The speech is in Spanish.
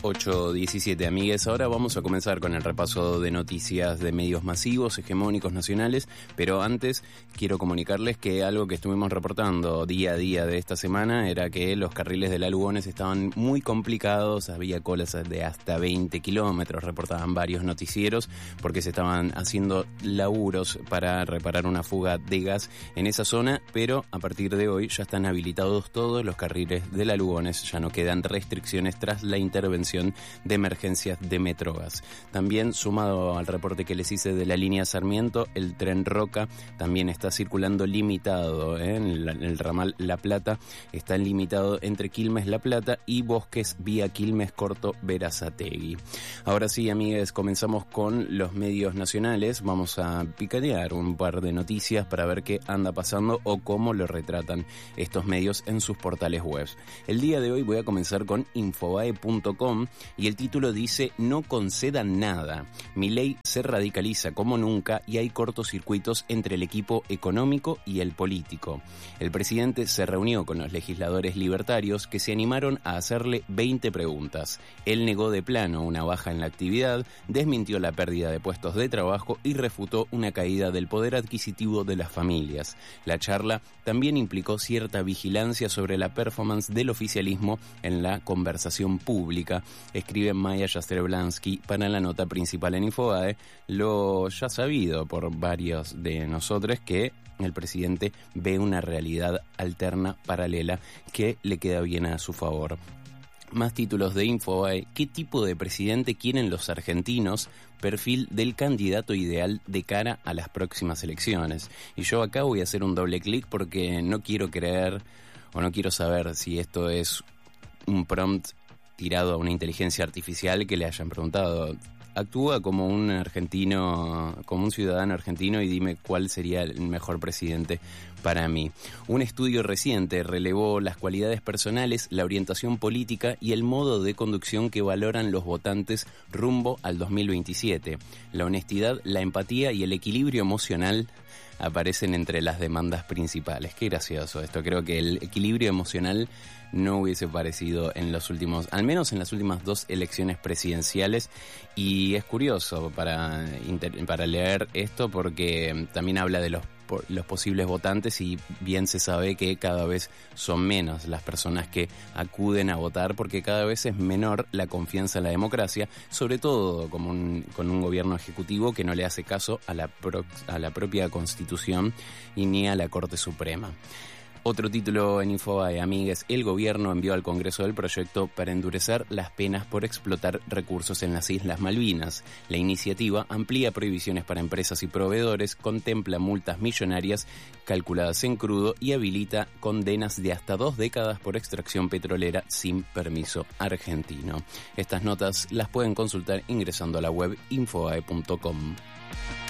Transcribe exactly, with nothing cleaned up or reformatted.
ocho diecisiete, amigues. Ahora vamos a comenzar con el repaso de noticias de medios masivos, hegemónicos, nacionales, pero antes quiero comunicarles que algo que estuvimos reportando día a día de esta semana era que los carriles de la Lugones estaban muy complicados, había colas de hasta veinte kilómetros, reportaban varios noticieros, porque se estaban haciendo laburos para reparar una fuga de gas en esa zona, pero a partir de hoy ya están habilitados todos los carriles de la Lugones, ya no quedan restricciones tras la intervención de emergencias de Metrogas. También, sumado al reporte que les hice de la línea Sarmiento, el tren Roca también está circulando limitado, ¿eh? en, la, en el ramal La Plata está limitado entre Quilmes La Plata y Bosques vía Quilmes Corto Berazategui. Ahora sí, amigues, comenzamos con los medios nacionales. Vamos a picanear un par de noticias para ver qué anda pasando o cómo lo retratan estos medios en sus portales web. El día de hoy voy a comenzar con infobae punto com y el título dice: no concedan nada. Milei se radicaliza como nunca y hay cortocircuitos entre el equipo económico y el político. El presidente se reunió con los legisladores libertarios que se animaron a hacerle veinte preguntas. Él negó de plano una baja en la actividad, desmintió la pérdida de puestos de trabajo y refutó una caída del poder adquisitivo de las familias. La charla también implicó cierta vigilancia sobre la performance del oficialismo en la conversación pública, escribe Maya Jastrzębski para la nota principal en Infobae, lo ya sabido por varios de nosotros que el presidente ve una realidad alterna, paralela, que le queda bien a su favor. Más títulos de Infobae: ¿qué tipo de presidente quieren los argentinos? Perfil del candidato ideal de cara a las próximas elecciones. Y yo acá voy a hacer un doble clic porque no quiero creer o no quiero saber si esto es un prompt tirado a una inteligencia artificial que le hayan preguntado: actúa como un argentino, como un ciudadano argentino y dime cuál sería el mejor presidente para mí. Un estudio reciente relevó las cualidades personales, la orientación política y el modo de conducción que valoran los votantes rumbo al dos mil veintisiete. La honestidad, la empatía y el equilibrio emocional aparecen entre las demandas principales. Qué gracioso esto. Creo que el equilibrio emocional no hubiese parecido en los últimos, al menos en las últimas dos elecciones presidenciales, y es curioso para, para leer esto porque también habla de los los posibles votantes y bien se sabe que cada vez son menos las personas que acuden a votar porque cada vez es menor la confianza en la democracia, sobre todo como un, con un gobierno ejecutivo que no le hace caso a la, pro, a la propia Constitución y ni a la Corte Suprema. Otro título en Infobae, amigues: el gobierno envió al Congreso el proyecto para endurecer las penas por explotar recursos en las Islas Malvinas. La iniciativa amplía prohibiciones para empresas y proveedores, contempla multas millonarias calculadas en crudo y habilita condenas de hasta dos décadas por extracción petrolera sin permiso argentino. Estas notas las pueden consultar ingresando a la web infobae punto com.